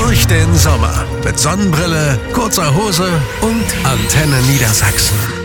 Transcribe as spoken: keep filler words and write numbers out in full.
Durch den Sommer mit Sonnenbrille, kurzer Hose und Antenne Niedersachsen.